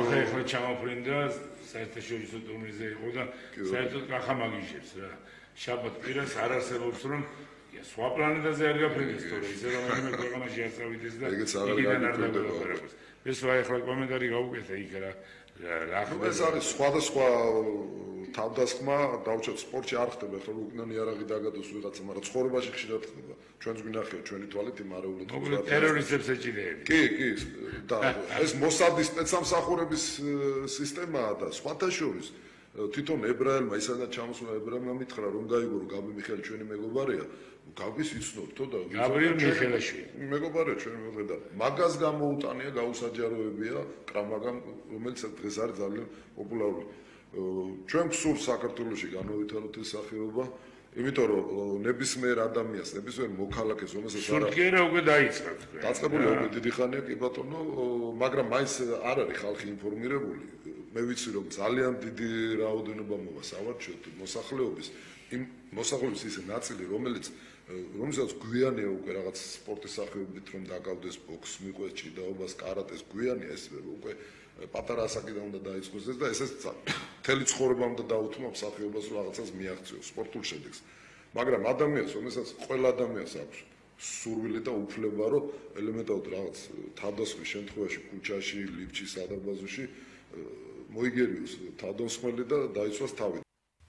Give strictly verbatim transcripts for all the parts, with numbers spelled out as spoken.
კახა ეხლა ჩამოფრინდა საერთაშორისო ტურნირზე იყო და საერთოდ კახა მაგიჟებს რა. შაბათ კვირას არ არსებობს რომ სხვა პლანეტაზე არ გაფრინდეს თორე ისე რომ მე ქვეყანაში არ წავიდეს და იქიდან არ დაგვრჩება. ეს რა ეხლა კომენტარი გავუკეთე იქ რა რა ხდება. ეს არის სხვადასხვა თავდასხმა დავუჩათ სპორტში არ ხდება ხო უკნანი იარაღი დაგადოს ვიღაცა მაგრამ ცხოვრებაში ხშირად ხდება. ჩვენს გვინახია ჩვენი თვალით იმ არეულით ტერორისტებს ეჭირეები. კი კი და ეს მოსადის სპეცსამსახურების სისტემაა და სხვათა შორის თვითონ ებრაელმა ისედაც ჩამოსულა ებრაელმა მითხრა რომ გაიგო რომ გაბი მიხელი ჩვენი მეგობარია გაბის იცნობთო და გაბრიელ მიხელაშვილი მეგობარია ჩვენი მეგობარია მაგას გამოუტანია გაუსაჯაროებია კრამაგამ რომელიც დღეს არის ძალიან პოპულარული ჩვენ გსურთ საქართველოში განავითაროთ ეს სახეობა იმიტომ რომ ნებისმიერ ადამიანს ნებისმიერ მოქალაქეს რომელსაც არა სულკერა უკვე დაიწყა თქვენ დაწყებულია უკვე დიდი ხანია კი ბატონო მაგრამ მაინც არ არის ხალხი ინფორმირებული მე ვიცი რომ ძალიან დიდი რაოდენობა მოვა სავარჯიშოდ მოსახლეობის იმ მოსახლეობის ისე ნაწილი რომელიც რომელსაც გვიანია უკვე რაღაც სპორტის სახეობებით რომ დაკავდეს ბოქს მიყვეს ჭიდაობას კარატეს გვიანია ეს უკვე პატარა ასაკიდან უნდა დაიწყოს ეს და ესეც მთელი ცხოვრება უნდა დაუთმო სახეობას რომ რაღაცას მიაღწიოს სპორტულ შედეგს მაგრამ ადამიანს რომელსაც ყველა ადამიანს აქვს სურვილი და უფლება რომ ელემენტარულად რაღაც თავდასხმის შემთხვევაში ქუჩაში ლიფჩი სადაბაზოში მოიგერიოს თავდასხმელი და დაიცვას თავი.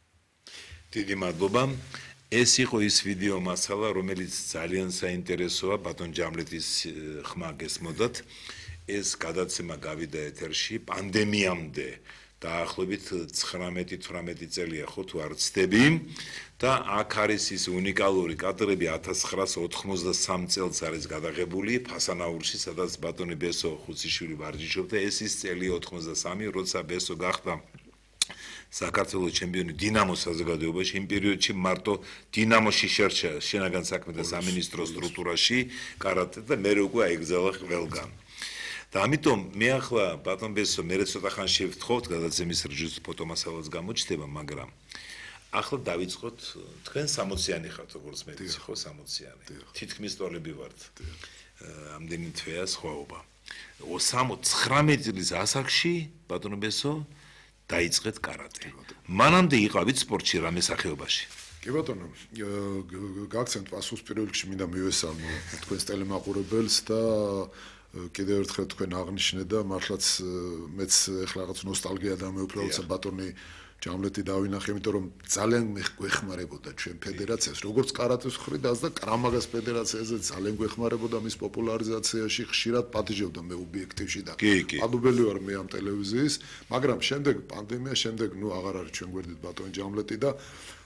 დიდი მადლობა. ეს იყო ის ვიდეო მასალა, რომელიც ძალიან საინტერესოა ბატონ ჯამლეთის ხმა გესმოდათ. ეს გადაცემა გავიდა ეთერში პანდემიამდე დაახლოებით ცხრამეტი თვრამეტი წელია ხო თუ არ ვცდები და აქ არის ის უნიკალური კადრები ათას ცხრაასა ოთხმოცდასამ წელს არის გადაღებული ფასანაურში სადაც ბატონი ბესო ხუციშვილი ვარჯიშობდა ეს ის წელი ოთხმოცდასამი როცა ბესო გახდა საქართველოს ჩემპიონი დინამოს საზოგადოებაში იმ პერიოდში მარტო დინამოში შერჩა შენაგან საქმეთა სამინისტროს სტრუქტურაში კარატე და მე უკვე აიგზალა ყველგან და ამიტომ მე ახლა ბატონ ბესო მე ცოტა ხანში ვთხოვთ გადაცემის რჯის ფოტომასალას გამოჩნდება მაგრამ ახლა დავიწყოთ თქვენ სამოციანი ხართ როგორც მე ვიცი ხო სამოციანი თითქმის ტოლები ვართ ამდენი თვეა სხვაობა ცხრამეტი წლის ასაკში ბატონ ბესო დაიწყეთ კარატე მანამდე იყავით სპორტში რამე სახეობაში კი ბატონო გაგცემთ პასუხს პირველ რიგში მინდა მივესალმო თქვენს ტელემაყურებელს და კიდევ ერთხელ თქვენ აღნიშნე და მართლაც მეც ეხლა რაღაც ნოსტალგია დამეუფლა როცა ბატონი ჯამლეთი დავინახე იმიტომ რომ ძალიან გვეხმარებოდა ჩვენ ფედერაციას როგორც კარატეს ხრიდას და კრამაგას ფედერაციაზე ძალიან გვეხმარებოდა მის პოპულარიზაციაში ხშირად პატიჟებდა მე ობიექტივში და ადუბელი ვარ მე ამ ტელევიზიის მაგრამ შემდეგ პანდემია შემდეგ ნუ აღარ არის ჩვენ გვერდით ბატონი ჯამლეთი და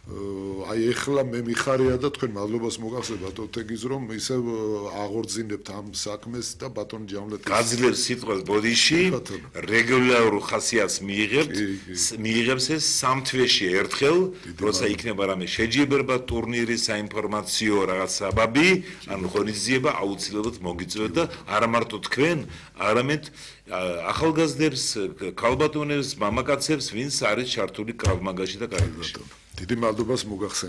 აი ეხლა მე მიხარია და თქვენ მადლობას მოგახსენებთ ბატონ თეგის რომ ისე აღორძინებთ ამ საქმეს და ბატონ ჯამლეთის გაძლევს სიტყვას ბოდიში რეგულარულ ხასიათს მიიღებთ მიიღებს ეს სამ თვეში ერთხელ როცა იქნება რამე შეჯიბრება ტურნირი საინფორმაციო რაღაც საბაბი ან ღონისძიება აუცილებლად მოგიწევთ და არა მარტო თქვენ არამედ ახალგაზრდებს ქალბატონებს მამაკაცებს ვინც არის ჩართული კრავმაგაში და კარატეში დიდი მადლობას მოგახსენებთ